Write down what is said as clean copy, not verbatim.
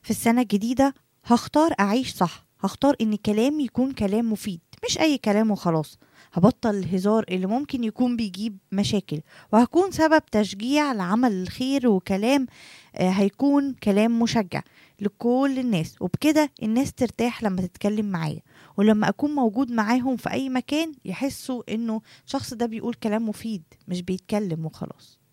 في السنة الجديدة هختار أعيش صح، هختار إن كلامي يكون كلام مفيد مش أي كلام وخلاص. هبطل الهزار اللي ممكن يكون بيجيب مشاكل، وهكون سبب تشجيع لعمل الخير وكلام هيكون كلام مشجع لكل الناس، وبكده الناس ترتاح لما تتكلم معايا، ولما أكون موجود معاهم في أي مكان يحسوا إنه الشخص ده بيقول كلام مفيد مش بيتكلم وخلاص.